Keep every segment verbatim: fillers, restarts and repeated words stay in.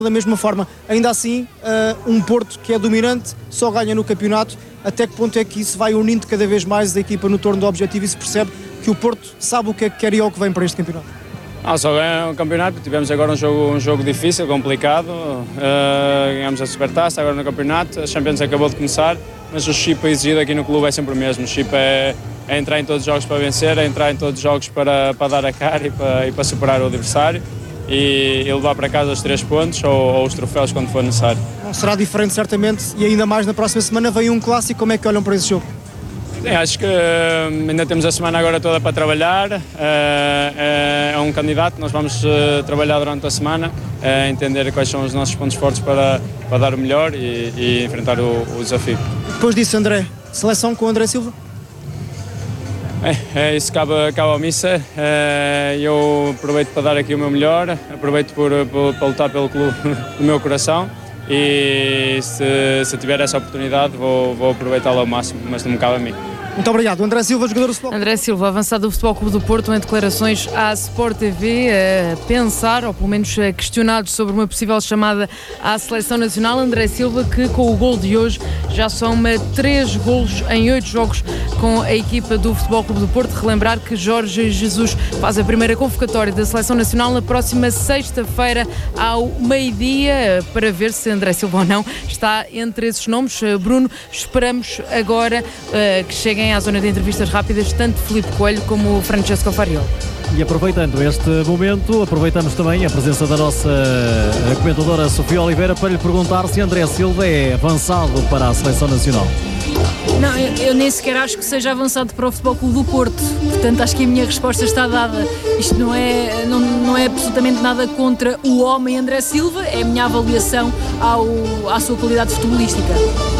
Da mesma forma, ainda assim, uh, um Porto que é dominante só ganha no campeonato. Até que ponto é que isso vai unindo cada vez mais a equipa no torno do objetivo e se percebe que o Porto sabe o que é que quer e é o que vem para este campeonato? Ah, só ganha um campeonato, tivemos agora um jogo, um jogo difícil, complicado, uh, ganhamos a Supertaça agora no campeonato, a Champions acabou de começar, mas o chip exigido aqui no clube é sempre o mesmo, o chip é, é entrar em todos os jogos para vencer, é entrar em todos os jogos para, para dar a cara e para, e para superar o adversário e, e levar para casa os três pontos ou, ou os troféus quando for necessário. Não será diferente certamente e ainda mais na próxima semana vem um clássico, como é que olham para esse jogo? Sim, acho que uh, ainda temos a semana agora toda para trabalhar, uh, uh, é um candidato, nós vamos uh, trabalhar durante a semana, uh, entender quais são os nossos pontos fortes para, para dar o melhor e, e enfrentar o, o desafio. Depois disso, André, seleção com o André Silva? É, é isso, cabe, cabe ao Mister, uh, eu aproveito para dar aqui o meu melhor, aproveito por, por, para lutar pelo clube do meu coração. E se, se tiver essa oportunidade vou, vou aproveitá-la ao máximo, mas não me cabe a mim. Muito obrigado. André Silva, jogador do futebol. André Silva, avançado do Futebol Clube do Porto, em declarações à Sport T V, a pensar, ou pelo menos questionado sobre uma possível chamada à Seleção Nacional. André Silva, que com o gol de hoje já soma três golos em oito jogos com a equipa do Futebol Clube do Porto. Relembrar que Jorge Jesus faz a primeira convocatória da Seleção Nacional na próxima sexta-feira ao meio-dia, para ver se André Silva ou não está entre esses nomes. Bruno, esperamos agora uh, que cheguem à zona de entrevistas rápidas tanto Filipe Coelho como o Francesco Fariol. E aproveitando este momento, aproveitamos também a presença da nossa comentadora Sofia Oliveira para lhe perguntar se André Silva é avançado para a Seleção Nacional. Não, eu, eu nem sequer acho que seja avançado para o Futebol Clube do Porto, portanto acho que a minha resposta está dada. Isto não é, não, não é absolutamente nada contra o homem André Silva, é a minha avaliação ao, à sua qualidade futebolística.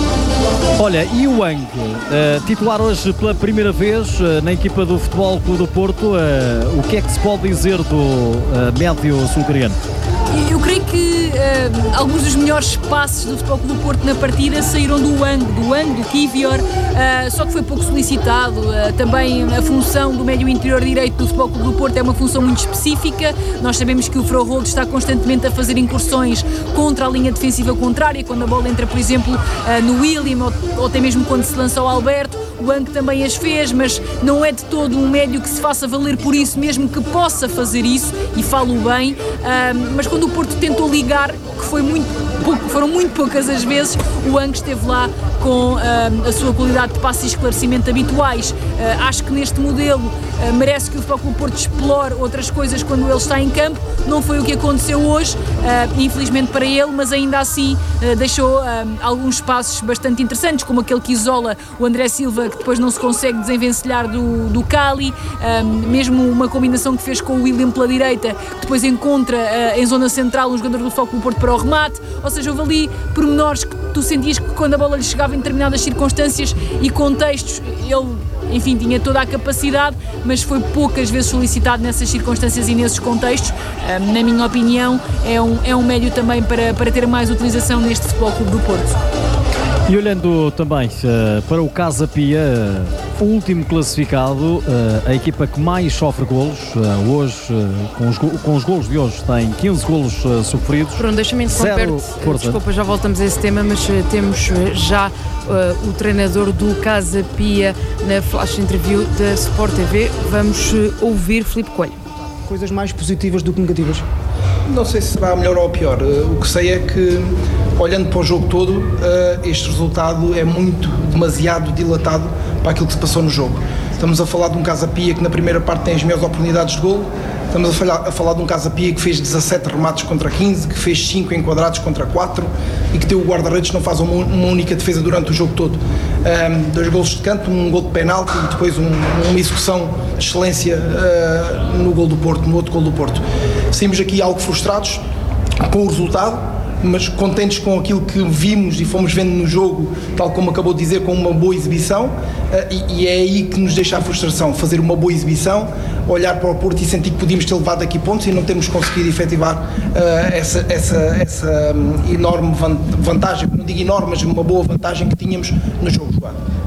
Olha, e o Wang, uh, titular hoje pela primeira vez uh, na equipa do Futebol Clube do Porto, uh, o que é que se pode dizer do uh, médio sul-coreano? Eu creio que uh, alguns dos melhores passes do Futebol Clube do Porto na partida saíram do Wang, do Wang, do Kivior, uh, só que foi pouco solicitado. Uh, também a função do médio interior direito do Futebol Clube do Porto é uma função muito específica. Nós sabemos que o Froholt está constantemente a fazer incursões contra a linha defensiva contrária, quando a bola entra, por exemplo, uh, no William ou, ou até mesmo quando se lança ao Alberto. O Wang também as fez, mas não é de todo um médio que se faça valer por isso, mesmo que possa fazer isso, e falo bem, uh, mas quando o Porto tentou ligar, que foi muito pouco, foram muito poucas as vezes, o Wang esteve lá com uh, a sua qualidade de passe e esclarecimento habituais. Uh, acho que neste modelo uh, merece que o Futebol Clube do Porto explore outras coisas quando ele está em campo. Não foi o que aconteceu hoje, uh, infelizmente para ele, mas ainda assim uh, deixou uh, alguns passos bastante interessantes, como aquele que isola o André Silva, que depois não se consegue desenvencilhar do, do Cali, uh, mesmo uma combinação que fez com o William pela direita, que depois encontra uh, em zona central um jogador do Futebol Clube do Porto para o remate. Ou seja, houve ali pormenores que tu sentias que quando a bola lhe chegava em determinadas circunstâncias e contextos, ele, enfim, tinha toda a capacidade, mas foi poucas vezes solicitado nessas circunstâncias e nesses contextos. Um, na minha opinião, é um, é um médio também para, para ter mais utilização neste Futebol Clube do Porto. E olhando também uh, para o Casa Pia, uh, o último classificado, uh, a equipa que mais sofre golos, uh, hoje, uh, com, os go- com os golos de hoje, tem quinze golos uh, sofridos. Pronto, deixa-me interromper-te. Desculpa, já voltamos a esse tema, mas uh, temos uh, já uh, o treinador do Casa Pia na flash interview da Sport T V. Vamos uh, ouvir Filipe Coelho. Coisas mais positivas do que negativas? Não sei se será melhor ou pior. O que sei é que, olhando para o jogo todo, este resultado é muito, demasiado dilatado para aquilo que se passou no jogo. Estamos a falar de um Casa Pia que na primeira parte tem as melhores oportunidades de golo. Estamos a falar, a falar de um Casa Pia que fez dezassete remates contra quinze, que fez cinco enquadrados contra quatro e que tem o guarda-redes que não faz uma, uma única defesa durante o jogo todo. Um, dois golos de canto, um gol de penalti e depois um, uma execução de excelência uh, no gol do Porto, no outro gol do Porto. Saímos aqui algo frustrados com o resultado, mas contentes com aquilo que vimos e fomos vendo no jogo, tal como acabou de dizer, com uma boa exibição, uh, e, e é aí que nos deixa a frustração, fazer uma boa exibição, olhar para o Porto e sentir que podíamos ter levado aqui pontos e não termos conseguido efetivar uh, essa, essa, essa um, enorme vantagem, não digo enorme, mas uma boa vantagem que tínhamos no jogo jogado.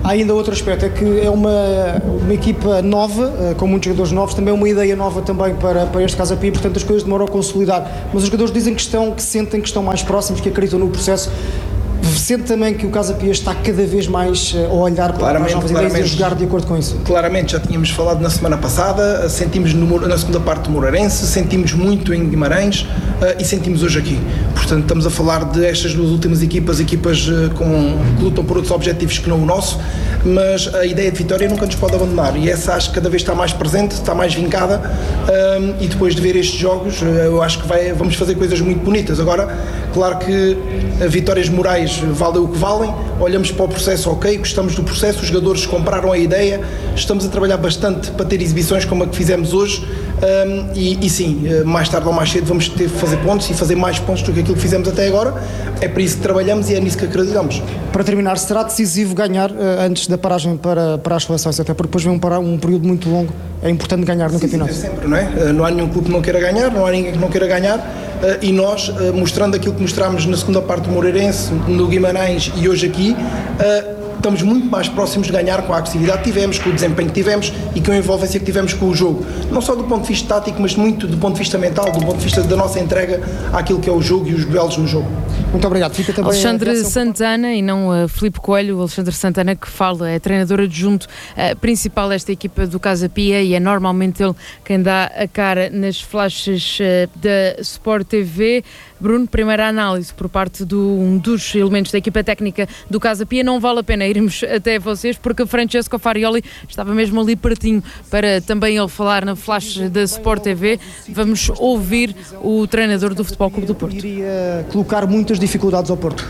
Há ainda outro aspecto, é que é uma, uma equipa nova, com muitos jogadores novos, também é uma ideia nova também para, para este Casa Pia, portanto as coisas demoram a consolidar, mas os jogadores dizem que, estão, que sentem que estão mais próximos, que acreditam no processo. Sente também que o Casa Pia está cada vez mais a olhar para as novas ideias e a jogar de acordo com isso? Claramente, já tínhamos falado na semana passada, sentimos no, na segunda parte do Moreirense, sentimos muito em Guimarães uh, e sentimos hoje aqui. Portanto, estamos a falar de estas duas últimas equipas, equipas uh, com, que lutam por outros objetivos que não o nosso, mas a ideia de vitória nunca nos pode abandonar e essa acho que cada vez está mais presente, está mais vincada uh, e depois de ver estes jogos, uh, eu acho que vai, vamos fazer coisas muito bonitas. Agora, claro que uh, vitórias morais valem o que valem, olhamos para o processo, ok, gostamos do processo, os jogadores compraram a ideia, estamos a trabalhar bastante para ter exibições como a que fizemos hoje um, e, e sim, mais tarde ou mais cedo vamos ter que fazer pontos e fazer mais pontos do que aquilo que fizemos até agora, é para isso que trabalhamos e é nisso que acreditamos. Para terminar, será decisivo ganhar uh, antes da paragem para, para as seleções, até porque depois vem um, para, um período muito longo, é importante ganhar no sim, campeonato. Sim, é sempre, não é? Uh, não há nenhum clube que não queira ganhar, não há ninguém que não queira ganhar. Uh, e nós, uh, mostrando aquilo que mostramos na segunda parte do Moreirense, no Guimarães e hoje aqui, uh, estamos muito mais próximos de ganhar com a agressividade que tivemos, com o desempenho que tivemos e com a envolvência que tivemos com o jogo. Não só do ponto de vista tático, mas muito do ponto de vista mental, do ponto de vista da nossa entrega àquilo que é o jogo e os duelos no jogo. Muito obrigado. Fica também Alexandre Santana e não uh, Filipe Coelho, o Alexandre Santana que fala, é treinador adjunto uh, principal desta equipa do Casa Pia e é normalmente ele quem dá a cara nas flashes uh, da Sport T V. Bruno, primeira análise por parte de um dos elementos da equipa técnica do Casa Pia. Não vale a pena irmos até vocês porque Francesco Farioli estava mesmo ali pertinho para também ele falar na flash da Sport T V. Vamos ouvir o treinador do Futebol Clube do Porto. Iria colocar muitas dificuldades ao Porto.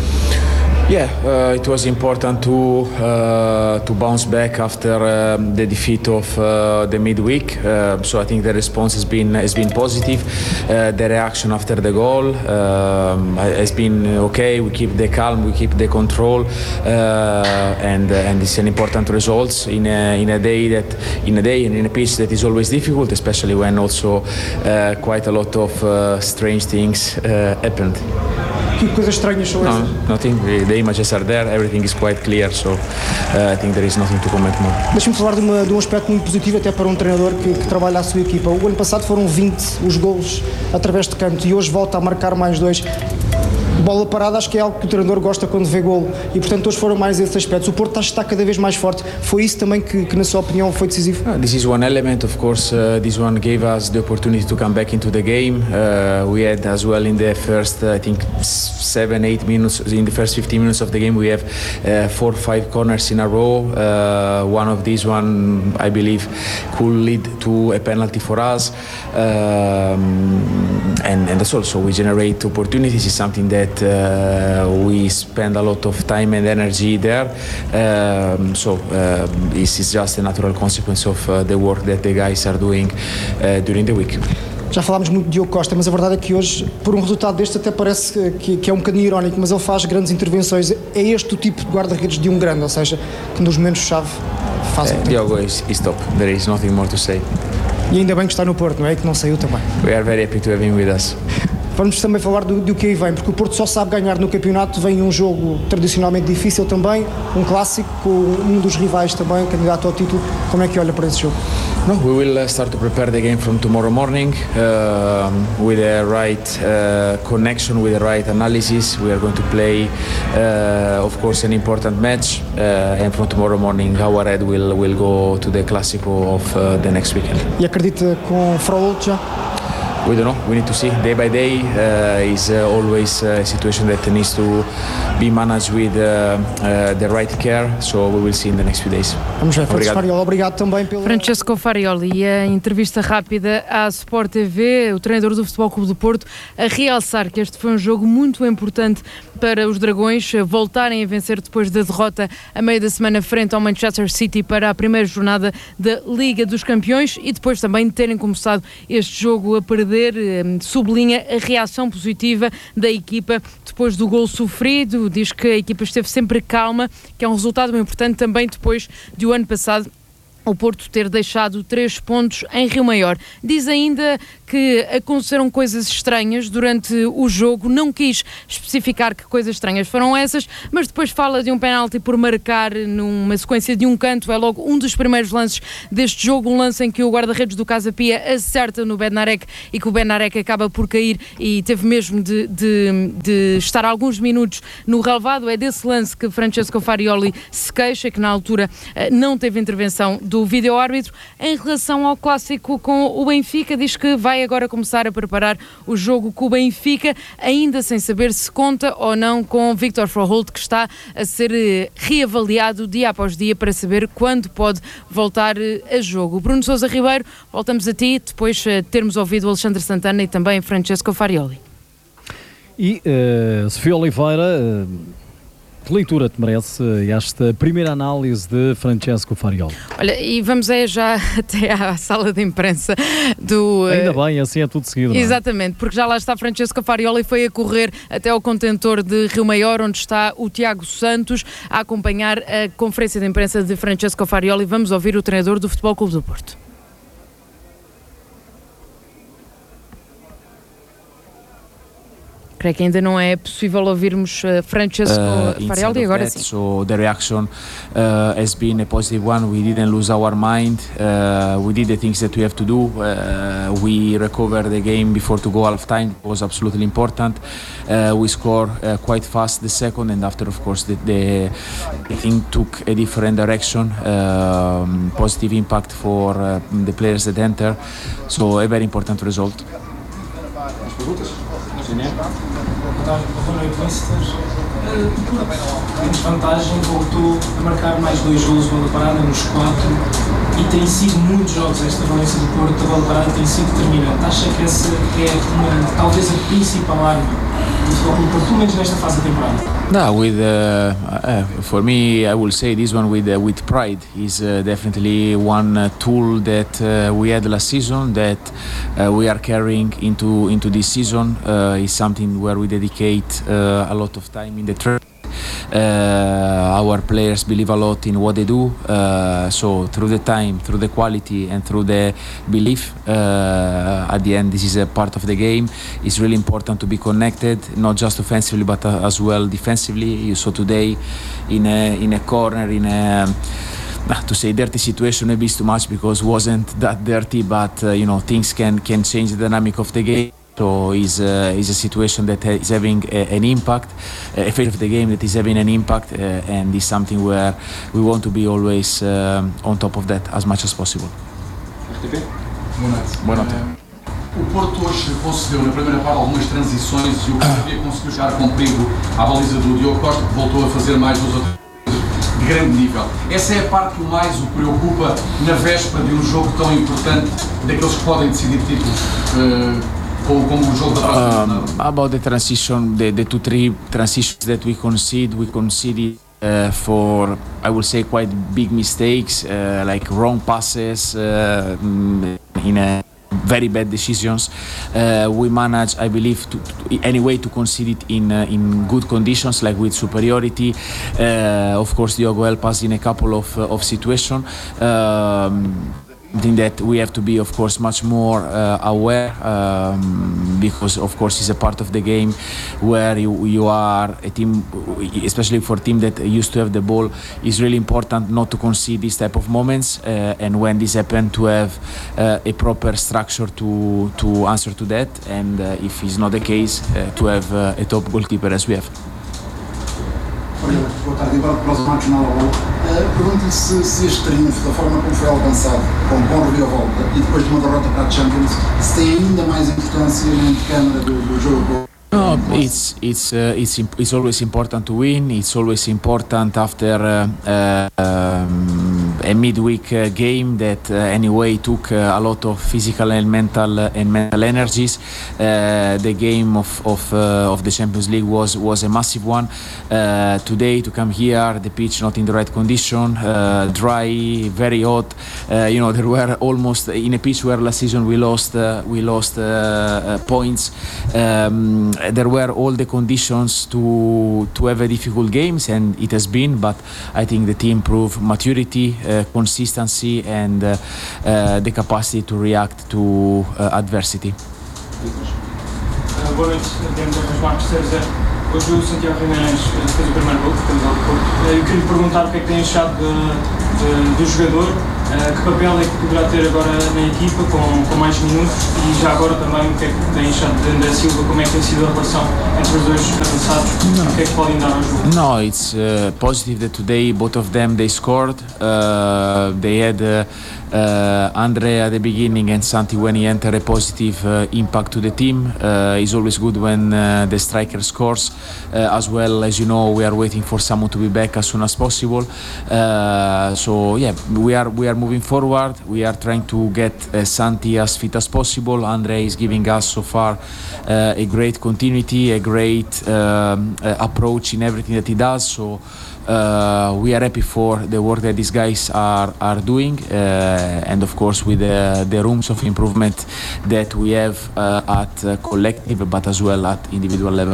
Yeah, uh, it was important to uh, to bounce back after uh, the defeat of uh, the midweek. Uh, so I think the response has been has been positive. Uh, the reaction after the goal um, has been okay. We keep the calm, we keep the control, uh, and uh, and it's an important result in a in a day that in a day and in a pitch that is always difficult, especially when also uh, quite a lot of uh, strange things uh, happened. Que coisas estranhas são essas? No, nothing. The images are there. Everything is quite clear. So uh, I think there is nothing to comment more. Deixa-me falar de, uma, de um aspecto muito positivo até para um treinador que, que trabalha a sua equipa. O ano passado foram vinte os golos através de canto e hoje volta a marcar mais dois. Bola parada acho que é algo que o treinador gosta quando vê golo e portanto hoje foram mais esses aspectos. O Porto está cada vez mais forte. Foi isso também que, que na sua opinião foi decisivo? Uh, this is one element, of course. Uh, this one gave us the opportunity to come back into the game. Uh, we had as well in the first, uh, I think, seven, eight minutes. In the first fifteen minutes of the game, we have uh, four, five corners in a row. Uh, one of these one, I believe, could lead to a penalty for us. Um, and, and that's also we generate opportunities. Is something that Uh, we spend a lot of time and energy there, um, so uh, this is just a natural consequence of uh, the work that the guys are doing uh, during the week. Já falámos muito de Diogo Costa, mas a verdade é que hoje, por um resultado deste, até parece que, que é um bocadinho irónico, mas ele faz grandes intervenções. É este o tipo de guarda-redes de um grande, ou seja, que nos momentos-chave faz uh, o tempo. Diogo is, is top, there is nothing more to say. E ainda bem que está no Porto, não é? Que não saiu também. We are very happy to have him with us. Vamos também falar do, do que aí vem, porque o Porto só sabe ganhar no campeonato. Vem um jogo tradicionalmente difícil também, um clássico, com um dos rivais também, candidato ao título. Como é que olha para esse jogo? No, we will uh, start to prepare the game from tomorrow morning uh, with the right uh, connection, with the right analysis. We are going to play, uh, of course, an important match, uh, and from tomorrow morning our head will will go to the Clásico of uh, the next weekend. E acredita com Frollo já? We don't know, we need to see. Day by day uh, is uh, always a situation that needs to be managed with uh, uh, the right care, so we will see in the next few days. Vamos ver, Francisco Farioli, obrigado também pelo... Francesco Farioli, e a entrevista rápida à Sport T V, o treinador do Futebol Clube do Porto, a realçar que este foi um jogo muito importante para os Dragões voltarem a vencer depois da derrota a meio da semana frente ao Manchester City para a primeira jornada da Liga dos Campeões e depois também de terem começado este jogo a perder. Sublinha a reação positiva da equipa depois do gol sofrido, diz que a equipa esteve sempre calma, que é um resultado muito importante também depois de o ano passado o Porto ter deixado três pontos em Rio Maior. Diz ainda que aconteceram coisas estranhas durante o jogo, não quis especificar que coisas estranhas foram essas, mas depois fala de um penalti por marcar numa sequência de um canto, é logo um dos primeiros lances deste jogo, um lance em que o guarda-redes do Casa Pia acerta no Bednarek e que o Bednarek acaba por cair e teve mesmo de, de, de estar alguns minutos no relevado. É desse lance que Francesco Farioli se queixa, que na altura não teve intervenção do vídeo-árbitro. Em relação ao clássico com o Benfica, diz que vai agora começar a preparar o jogo com o Benfica, ainda sem saber se conta ou não com Victor Froholt, que está a ser reavaliado dia após dia para saber quando pode voltar a jogo. Bruno Sousa Ribeiro, voltamos a ti, depois de termos ouvido o Alexandre Santana e também Francesco Farioli. E uh, Sofia Oliveira, uh, que leitura te merece esta primeira análise de Francesco Farioli? Olha, e vamos é já até à sala de imprensa do... Ainda bem, assim é tudo seguido. Exatamente, porque já lá está Francesco Farioli, foi a correr até ao contentor de Rio Maior, onde está o Tiago Santos, a acompanhar a conferência de imprensa de Francesco Farioli. Vamos ouvir o treinador do Futebol Clube do Porto. Creio que ainda não é possível ouvirmos uh, Francesco uh, Farioli, agora that, sim. So the reaction uh, has been a positive one. We didn't lose our mind. Uh, we did the things that we have to do. Uh, we recovered the game before to go half time. It was absolutely important. Uh, we scored uh, quite fast the second, and after, of course, the, the, the thing took a different direction. Um, positive impact for uh, the players that enter. So a very important result. Boa noite, mister. Temos vantagem, voltou a marcar mais dois golos de bola parada, nos quatro, e tem sido muitos jogos esta valência do Porto, a bola parada tem sido determinante. Acha que essa é uma, talvez a principal arma do Futebol Clube do Porto, pelo menos nesta fase da temporada? No, with uh, uh, for me, I will say this one with uh, with pride is uh, definitely one uh, tool that uh, we had last season that uh, we are carrying into into this season. Uh, is something where we dedicate uh, a lot of time in the training. Uh, our players believe a lot in what they do, uh, so through the time, through the quality and through the belief, uh, at the end this is a part of the game. It's really important to be connected, not just offensively but uh, as well defensively. You saw today in a, in a corner, in a to say dirty situation maybe it's too much because it wasn't that dirty, but uh, you know, things can, can change the dynamic of the game. So is uh, is a situation that is having a, an impact, a phase of the game that is having an impact, uh, and is something where we want to be always um, on top of that as much as possible. Boa noite. Boa noite. Uh, o Porto hoje concedeu na primeira parte algumas transições e o Casabia conseguiu chegar com perigo à baliza do Diogo Costa, que voltou a fazer mais duas outras de grande nível. Essa é a parte que mais o preocupa na véspera de um jogo tão importante, daqueles que podem decidir títulos. Uh, Um, about the transition, the, the two, three transitions that we concede, we conceded uh, for, I would say, quite big mistakes, uh, like wrong passes, uh, in a very bad decisions. Uh, we managed, I believe, to, to anyway to concede it in uh, in good conditions, like with superiority. Uh, of course, Diogo helped us in a couple of uh, of situations. Um, I think that we have to be, of course, much more uh, aware, um, because, of course, it's a part of the game where you, you are a team, especially for a team that used to have the ball. It's really important not to concede these type of moments, uh, and when this happens, to have uh, a proper structure to to answer to that, and uh, if it's not the case, uh, to have uh, a top goalkeeper as we have. Boa tarde, agora para os Marcos na Lagoa. Pergunto-lhe se, se este triunfo, da forma como foi alcançado, com bom reviravolta e depois de uma derrota para a Champions, se tem ainda mais importância na antecâmara do, do jogo. No, it's it's uh, it's it's always important to win. It's always important after uh, uh, um, a midweek uh, game that uh, anyway took uh, a lot of physical and mental uh, and mental energies. Uh, the game of of uh, of the Champions League was was a massive one. Uh, today to come here, the pitch not in the right condition, uh, dry, very hot. Uh, you know, there were almost in a pitch where last season we lost uh, we lost uh, uh, points. Um, There were all the conditions to to have a difficult games, and it has been. But I think the team proved maturity, uh, uh, consistency and uh, uh, the capacity to react to uh, adversity. Uh, boa noite, dentro das marcas César. Hoje o Santiago Jiménez fez o primeiro gol, que ao Porto. Eu queria lhe perguntar o que é que tem achado de, de, do jogador, uh, que papel é que poderá ter agora na equipa com, com mais minutos e já agora também o que é que tem achado de André Silva, como é que tem sido a relação entre os dois avançados, o que é que podem dar ao jogo? No, it's uh, positive that today both of them they scored. Uh, they had uh, uh, Andre at the beginning and Santi when he entered a positive uh, impact to the team. Uh, it's always good when uh, the striker scores. Uh, as well as you know, we are waiting for someone to be back as soon as possible. Uh, so yeah, we are we are moving forward. We are trying to get uh, Santi as fit as possible. Andre is giving us so far uh, a great continuity, a great um, uh, approach in everything that he does. So. Uh, we are happy for the work that these guys are are doing, uh, and of course with the, the rooms of improvement that we have uh, at uh, collective, but as well at individual level.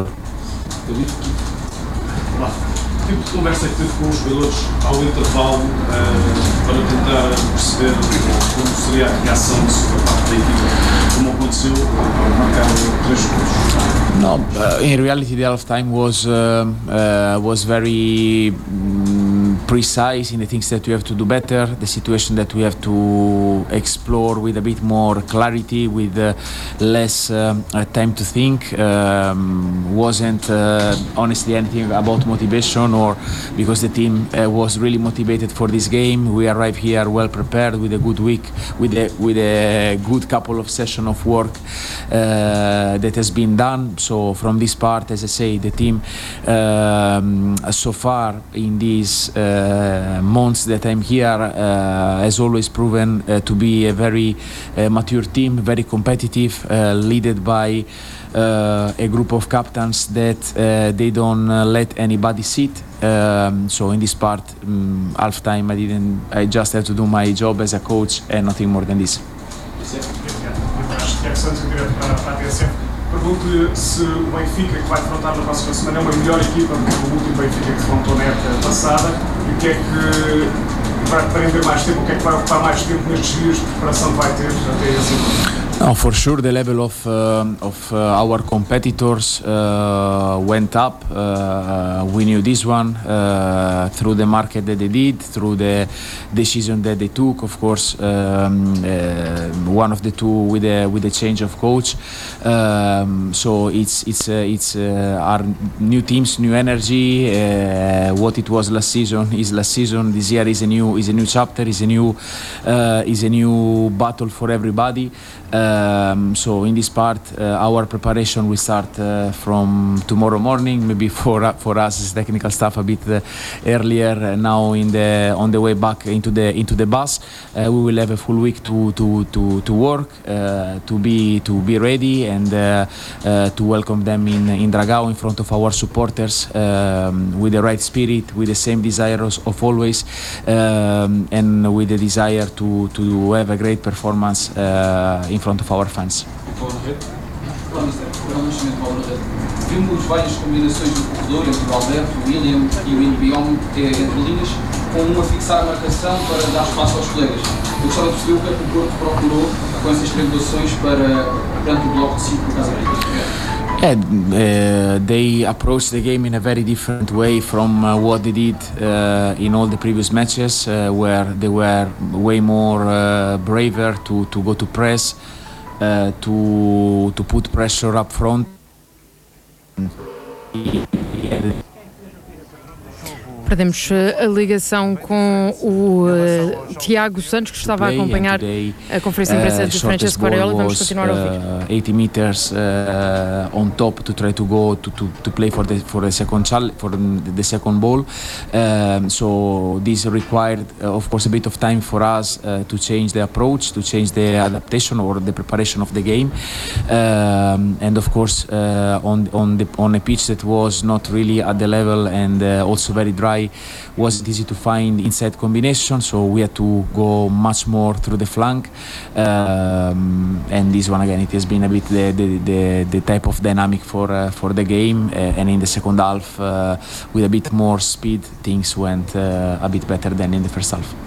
Olá. Que tipo de conversa é que teve com os jogadores ao intervalo uh, para tentar perceber como seria a reação sobre a parte da equipa, como aconteceu ao marcar três gols? No, uh, in reality the halftime was um, uh, was very um, precise in the things that we have to do better, the situation that we have to explore with a bit more clarity, with uh, less um, uh, time to think. Um, wasn't uh, honestly anything about motivation or because the team uh, was really motivated for this game. We arrived here well prepared with a good week, with a with a good couple of sessions of work uh, that has been done. So from this part, as I say, the team um, so far in these uh, months that I'm here uh, has always proven uh, to be a very uh, mature team, very competitive, uh, led by uh, a group of captains that uh, they don't uh, let anybody sit. Um, so in this part, um, half time, I didn't. I just had to do my job as a coach and nothing more than this. Pergunto-lhe se o Benfica que vai defrontar na próxima semana é uma melhor equipa do que o último Benfica que defrontou na época passada e o que é que vai prender mais tempo, o que é que vai ocupar mais tempo nestes dias de preparação que vai ter até esse encontro? No, for sure the level of uh, of uh, our competitors uh, went up. Uh, we knew this one uh, through the market that they did, through the decision that they took. Of course, um, uh, one of the two with the with the change of coach. Um, so it's it's uh, it's uh, our new teams, new energy. Uh, what it was last season is last season. This year is a new is a new chapter. Is a new uh, is a new battle for everybody. Um, so in this part, uh, our preparation will start uh, from tomorrow morning. Maybe for uh, for us as technical staff a bit uh, earlier. Uh, now in the on the way back into the into the bus, uh, we will have a full week to to to to work, uh, to be to be ready and uh, uh, to welcome them in in Dragao in front of our supporters um, with the right spirit, with the same desires of always, um, and with the desire to to have a great performance. Uh, in front of our fans. Vimos várias combinações no corredor entre o Alberto, o William e o Inbiom entre linhas, com um a fixar a marcação para dar espaço aos colegas. Eu gostava de perceber o que é que o Porto procurou com essas triangulações para perante o bloco de cinco do Casa Pia. Yeah, uh, they approached the game in a very different way from uh, what they did uh, in all the previous matches, uh, where they were way more uh, braver to, to go to press, uh, to to put pressure up front. Perdemos a ligação com o uh, Tiago Santos, que estava a acompanhar a conferência de imprensa de Francesco Areola. Vamos continuar a ouvir. Uh, eighty meters uh, on top to try to go to, to, to play for the for the second chal for the second ball. Um, so this required, uh, of course, a bit of time for us uh, to change the approach, to change the adaptation or the preparation of the game, um, and of course uh, on on the on a pitch that was not really at the level and uh, also very dry. Wasn't easy to find inside combination, so we had to go much more through the flank, um, and this one again it has been a bit the the, the, the type of dynamic for uh, for the game, uh, and in the second half uh, with a bit more speed things went uh, a bit better than in the first half.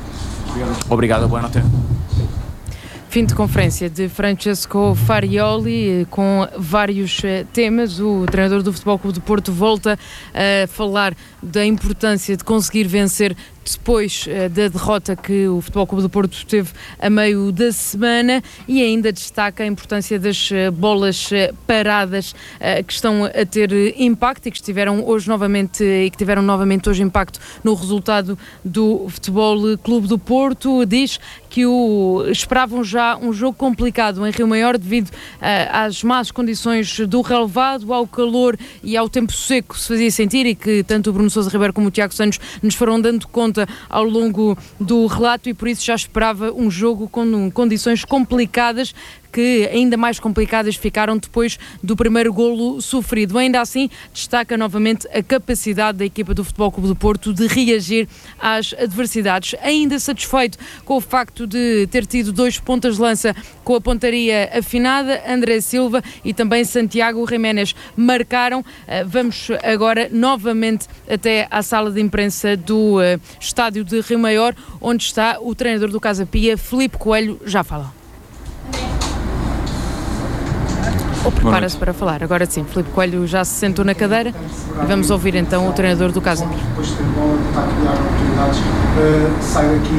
Obrigado, boa noite. Fim de conferência de Francesco Farioli com vários temas. O treinador do Futebol Clube do Porto volta a falar da importância de conseguir vencer depois da derrota que o Futebol Clube do Porto teve a meio da semana, e ainda destaca a importância das bolas paradas que estão a ter impacto e que estiveram hoje novamente e que tiveram novamente hoje impacto no resultado do Futebol Clube do Porto. Diz que o esperavam já um jogo complicado em Rio Maior devido às más condições do relevado, ao calor e ao tempo seco que se fazia sentir, e que tanto o Bruno Sousa Ribeiro como o Tiago Santos nos foram dando conta ao longo do relato, e por isso já esperava um jogo com condições complicadas, que ainda mais complicadas ficaram depois do primeiro golo sofrido. Ainda assim, destaca novamente a capacidade da equipa do Futebol Clube do Porto de reagir às adversidades. Ainda satisfeito com o facto de ter tido dois pontas de lança com a pontaria afinada, André Silva e também Santiago Jiménez marcaram. Vamos agora novamente até à sala de imprensa do estádio de Rio Maior, onde está o treinador do Casa Pia, Filipe Coelho. Já fala. Ou prepara-se para falar. Agora sim, Filipe Coelho já se sentou na cadeira e vamos ouvir então o treinador do Casa Pia. Depois de ter bola, tentar criar oportunidades, uh, sai daqui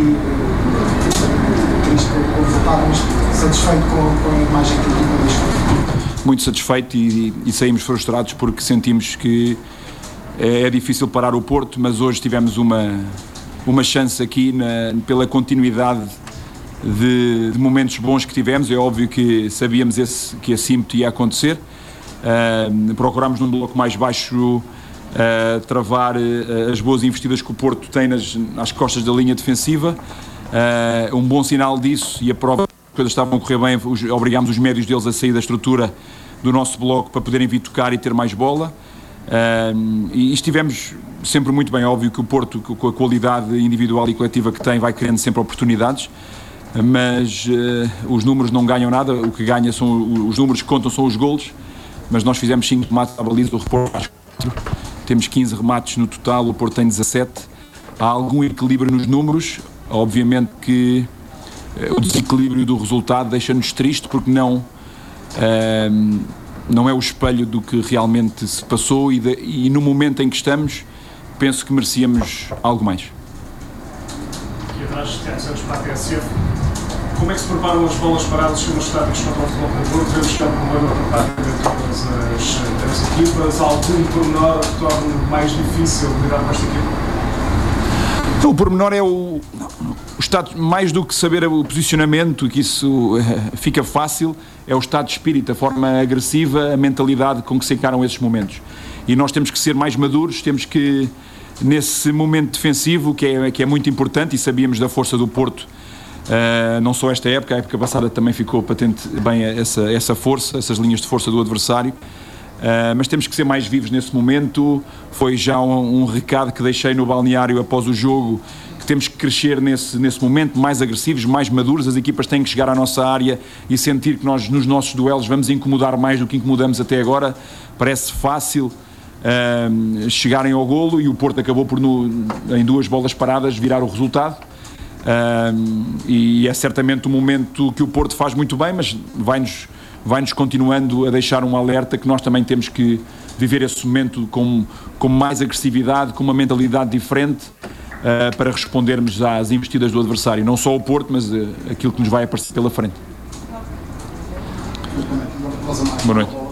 uh, triste com o resultado, mas satisfeito com, com a imagem que a equipa deixou. Muito satisfeito e, e saímos frustrados porque sentimos que é, é difícil parar o Porto, mas hoje tivemos uma, uma chance aqui na, pela continuidade De, de momentos bons que tivemos. É óbvio que sabíamos esse, que esse ímpeto ia acontecer. Uh, procurámos num bloco mais baixo uh, travar uh, as boas investidas que o Porto tem nas, nas costas da linha defensiva. Uh, um bom sinal disso, e a prova que as coisas estavam a correr bem, os, obrigámos os médios deles a sair da estrutura do nosso bloco para poderem vir tocar e ter mais bola. Uh, e estivemos sempre muito bem. Óbvio que o Porto, com a qualidade individual e coletiva que tem, vai criando sempre oportunidades, mas uh, os números não ganham nada. O que ganha são os números que contam, são os golos. Mas nós fizemos cinco remates à baliza, o Porto faz quatro, temos quinze remates no total, o Porto tem dezassete. Há algum equilíbrio nos números. Obviamente que uh, o desequilíbrio do resultado deixa-nos triste, porque não uh, não é o espelho do que realmente se passou, e, de, e no momento em que estamos penso que merecíamos algo mais. Aqui atrás, Tiago Santos para a T S F. Como é que se preparam as bolas paradas nos estádios contra o Futebol Clube do Porto? Devemos estar com problema para praticamente todas as, as equipas. Há algum pormenor que torne mais difícil lidar com esta equipa? Então, o pormenor é o, o estado, mais do que saber o posicionamento, que isso uh, fica fácil, é o estado de espírito, a forma agressiva, a mentalidade com que se encaram esses momentos. E nós temos que ser mais maduros, temos que, nesse momento defensivo, que é, que é muito importante, e sabíamos da força do Porto. Uh, não só esta época, a época passada também ficou patente bem essa, essa força, essas linhas de força do adversário, uh, mas temos que ser mais vivos nesse momento. Foi já um, um recado que deixei no balneário após o jogo, que temos que crescer nesse, nesse momento, mais agressivos, mais maduros. As equipas têm que chegar à nossa área e sentir que nós nos nossos duelos vamos incomodar mais do que incomodamos até agora. Parece fácil uh, chegarem ao golo, e o Porto acabou por no, em duas bolas paradas virar o resultado. Uh, e é certamente um momento que o Porto faz muito bem, mas vai-nos, vai-nos continuando a deixar um alerta que nós também temos que viver esse momento com, com mais agressividade, com uma mentalidade diferente, uh, para respondermos às investidas do adversário, não só o Porto, mas uh, aquilo que nos vai aparecer pela frente. Boa noite.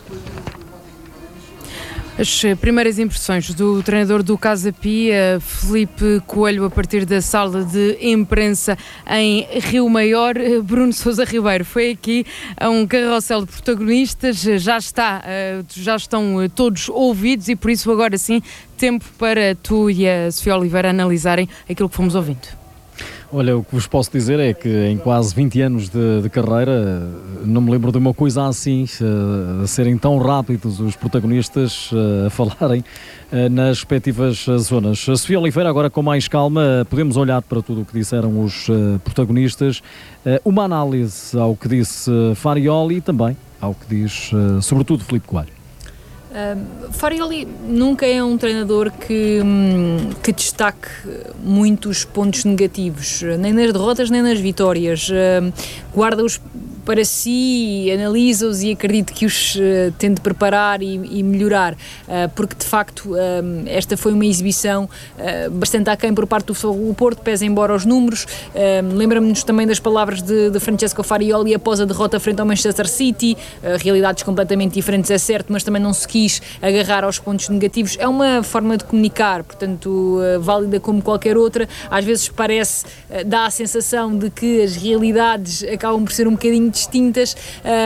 As primeiras impressões do treinador do Casa Pia, Filipe Coelho, a partir da sala de imprensa em Rio Maior. Bruno Sousa Ribeiro, foi aqui a um carrossel de protagonistas, já, está, já estão todos ouvidos, e por isso agora sim, tempo para tu e a Sofia Oliveira analisarem aquilo que fomos ouvindo. Olha, o que vos posso dizer é que em quase vinte anos de, de carreira não me lembro de uma coisa assim, a serem tão rápidos os protagonistas a falarem nas respectivas zonas. A Sofia Oliveira, agora com mais calma, podemos olhar para tudo o que disseram os protagonistas, uma análise ao que disse Farioli e também ao que diz, sobretudo, Filipe Coelho. Uh, Farioli nunca é um treinador que, que destaque muito os pontos negativos, nem nas derrotas nem nas vitórias. Uh, guarda-os para si, analisa-os e acredito que os uh, tente preparar e, e melhorar, uh, porque de facto uh, esta foi uma exibição uh, bastante aquém por parte do Futebol do Porto, pese embora os números. Uh, Lembra-nos também das palavras de, de Francesco Farioli após a derrota frente ao Manchester City, uh, realidades completamente diferentes é certo, mas também não se quis agarrar aos pontos negativos. É uma forma de comunicar, portanto uh, válida como qualquer outra. Às vezes parece, uh, dá a sensação de que as realidades acabam por ser um bocadinho distintas,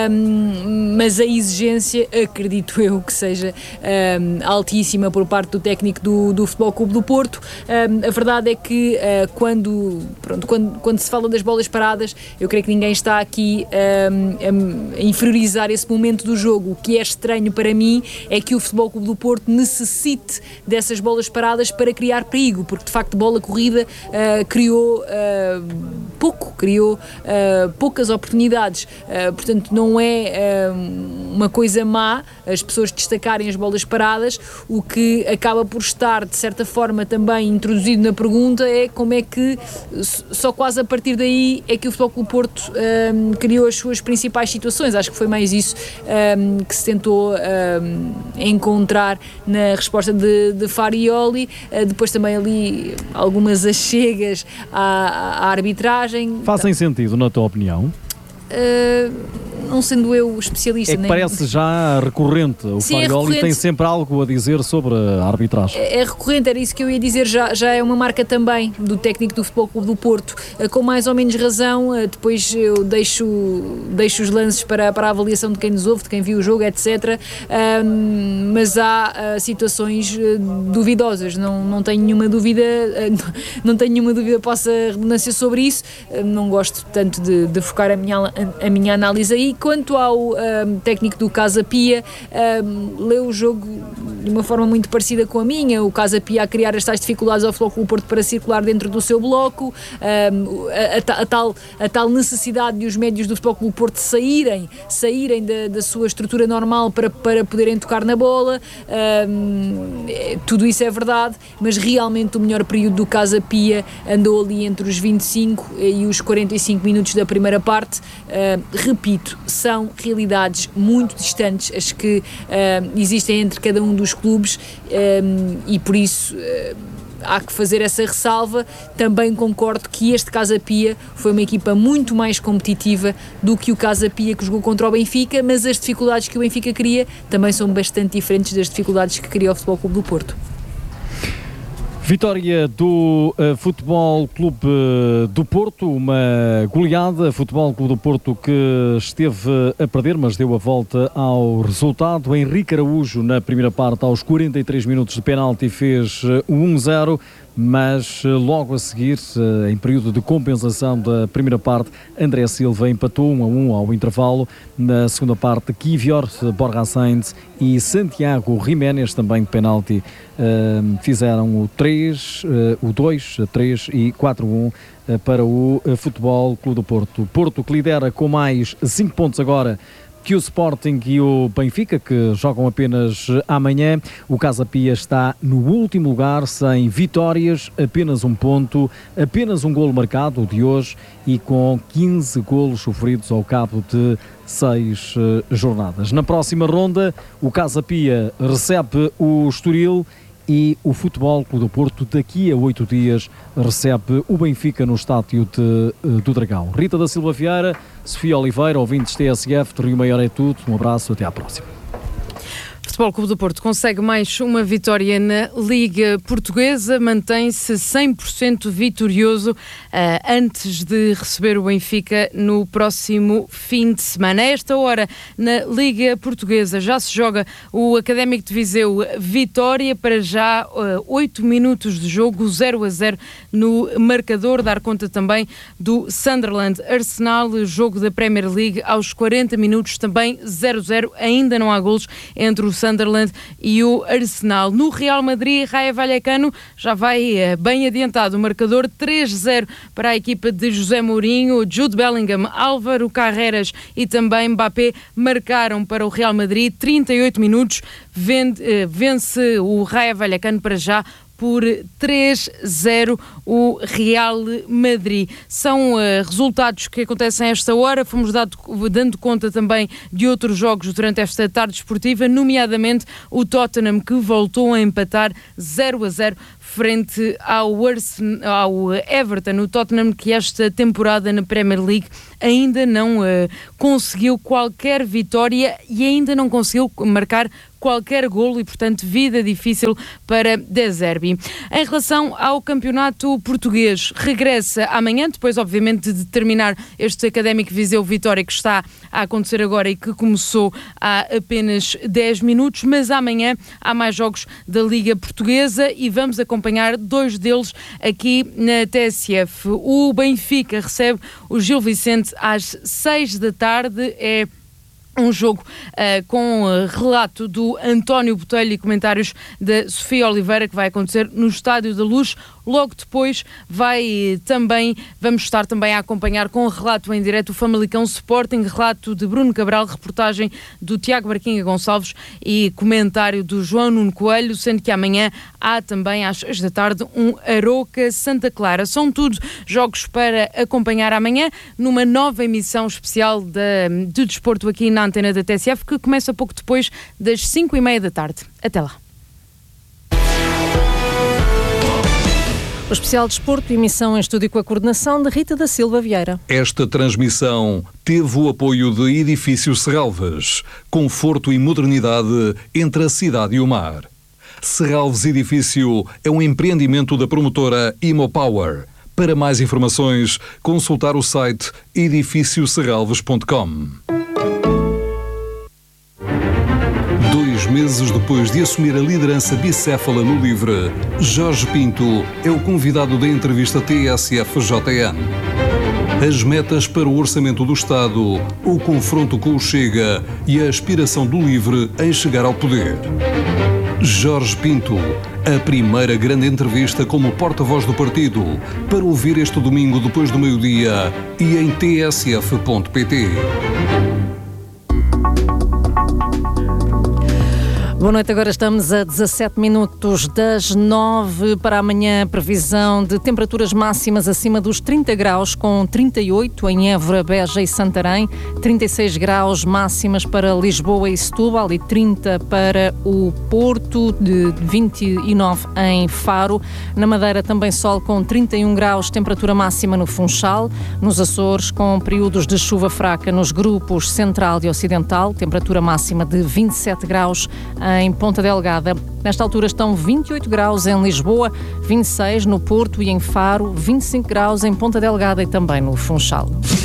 um, mas a exigência, acredito eu, que seja um, altíssima por parte do técnico do, do Futebol Clube do Porto. Um, a verdade é que uh, quando, pronto, quando, quando se fala das bolas paradas, eu creio que ninguém está aqui um, a inferiorizar esse momento do jogo. O que é estranho para mim é que o Futebol Clube do Porto necessite dessas bolas paradas para criar perigo, porque de facto bola corrida uh, criou uh, pouco, criou uh, poucas oportunidades. Uh, portanto, não é uh, uma coisa má as pessoas destacarem as bolas paradas. O que acaba por estar, de certa forma, também introduzido na pergunta é como é que, só quase a partir daí, é que o Futebol Clube Porto um, criou as suas principais situações. Acho que foi mais isso um, que se tentou um, encontrar na resposta de, de Farioli. Uh, depois também ali algumas achegas à, à arbitragem. Fazem sentido, na tua opinião? Uh, não sendo eu especialista. É que nem... parece já recorrente. O Sim, Farioli é recorrente. Tem sempre algo a dizer sobre a arbitragem. É, é recorrente, era isso que eu ia dizer, já, já é uma marca também do técnico do Futebol Clube do Porto, uh, com mais ou menos razão. Uh, depois eu deixo, deixo os lances para, para a avaliação de quem nos ouve, de quem viu o jogo, etcétera. Uh, mas há uh, situações uh, duvidosas, não, não tenho nenhuma dúvida, uh, não tenho nenhuma dúvida, possa redundância sobre isso. Uh, não gosto tanto de, de focar a minha, a, a minha análise aí. Quanto ao um, técnico do Casa Pia, um, leu o jogo de uma forma muito parecida com a minha. O Casa Pia a criar as tais dificuldades ao Futebol Clube Porto para circular dentro do seu bloco, um, a, a, a, tal, a tal necessidade de os médios do Futebol Clube Porto saírem, saírem da, da sua estrutura normal para, para poderem tocar na bola. Um, tudo isso é verdade, mas realmente o melhor período do Casa Pia andou ali entre os vinte e cinco e os quarenta e cinco minutos da primeira parte. Uh, repito, são realidades muito distantes as que uh, existem entre cada um dos clubes um, e por isso uh, há que fazer essa ressalva. Também concordo que este Casa Pia foi uma equipa muito mais competitiva do que o Casa Pia que jogou contra o Benfica, mas as dificuldades que o Benfica cria também são bastante diferentes das dificuldades que cria o Futebol Clube do Porto. Vitória do uh, Futebol Clube uh, do Porto, uma goleada. Futebol Clube do Porto que esteve a perder, mas deu a volta ao resultado. Henrique Araújo, na primeira parte, aos quarenta e três minutos de penalti, fez uh, o um zero. Mas logo a seguir, em período de compensação da primeira parte, André Silva empatou um a um ao intervalo. Na segunda parte, Kivior, Borja Sainz e Santiago Jiménez, também de penalti, fizeram o três, o dois, três e quatro a um para o Futebol Clube do Porto. Porto que lidera com mais cinco pontos agora que o Sporting e o Benfica, que jogam apenas amanhã. O Casa Pia está no último lugar, sem vitórias, apenas um ponto, apenas um golo marcado, o de hoje, e com quinze golos sofridos ao cabo de seis uh, jornadas. Na próxima ronda, o Casa Pia recebe o Estoril e o Futebol Clube do Porto, daqui a oito dias, recebe o Benfica no estádio de, do Dragão. Rita da Silva Vieira, Sofia Oliveira, ouvintes T S F, de Rio Maior é tudo. Um abraço, até à próxima. O Futebol Clube do Porto consegue mais uma vitória na Liga Portuguesa, mantém-se cem por cento vitorioso uh, antes de receber o Benfica no próximo fim de semana. A esta hora, na Liga Portuguesa, já se joga o Académico de Viseu Vitória, para já uh, oito minutos de jogo, zero a zero no marcador. Dar conta também do Sunderland Arsenal, jogo da Premier League, aos quarenta minutos, também zero a zero, ainda não há golos entre o Sunderland e o Arsenal. No Real Madrid, Rayo Vallecano já vai bem adiantado. O marcador três a zero para a equipa de José Mourinho. Jude Bellingham, Álvaro Carreras e também Mbappé marcaram para o Real Madrid. trinta e oito minutos, vence o Rayo Vallecano para já por três a zero o Real Madrid. São uh, resultados que acontecem a esta hora. Fomos dado, dando conta também de outros jogos durante esta tarde esportiva, nomeadamente o Tottenham, que voltou a empatar zero a zero frente ao, Arsenal, ao Everton. O Tottenham, que esta temporada na Premier League ainda não uh, conseguiu qualquer vitória e ainda não conseguiu marcar qualquer golo e, portanto, vida difícil para De Zerbi. Em relação ao campeonato português, regressa amanhã, depois, obviamente, de terminar este Académico Viseu Vitória que está a acontecer agora e que começou há apenas dez minutos, mas amanhã há mais jogos da Liga Portuguesa e vamos acompanhar dois deles aqui na T S F. O Benfica recebe o Gil Vicente às seis da tarde, é um jogo uh, com uh, relato do António Botelho e comentários da Sofia Oliveira, que vai acontecer no Estádio da Luz. Logo depois vai também, vamos estar também a acompanhar com relato em direto o Famalicão Sporting, relato de Bruno Cabral, reportagem do Tiago Barquinha Gonçalves e comentário do João Nuno Coelho, sendo que amanhã há também às seis da tarde um Aroca Santa Clara. São tudo jogos para acompanhar amanhã numa nova emissão especial de, de desporto aqui na antena da T S F, que começa pouco depois das cinco e meia da tarde. Até lá. O especial Desporto, emissão em estúdio com a coordenação de Rita da Silva Vieira. Esta transmissão teve o apoio de Edifício Serralves, conforto e modernidade entre a cidade e o mar. Serralves Edifício é um empreendimento da promotora Imopower. Para mais informações, consultar o site edifício serralves ponto com. Dois meses depois de assumir a liderança bicéfala no LIVRE, Jorge Pinto é o convidado da entrevista T S F J N. As metas para o orçamento do Estado, o confronto com o Chega e a aspiração do LIVRE em chegar ao poder. Jorge Pinto, a primeira grande entrevista como porta-voz do partido, para ouvir este domingo depois do meio-dia e em t s f ponto p t. Boa noite, agora estamos a dezassete minutos das nove para amanhã. Previsão de temperaturas máximas acima dos trinta graus, com trinta e oito em Évora, Beja e Santarém, trinta e seis graus máximas para Lisboa e Setúbal e trinta para o Porto, de vinte e nove em Faro. Na Madeira também sol com trinta e um graus, temperatura máxima no Funchal. Nos Açores, com períodos de chuva fraca nos grupos Central e Ocidental, temperatura máxima de vinte e sete graus em Ponta Delgada. Nesta altura estão vinte e oito graus em Lisboa, vinte e seis no Porto e em Faro, vinte e cinco graus em Ponta Delgada e também no Funchal.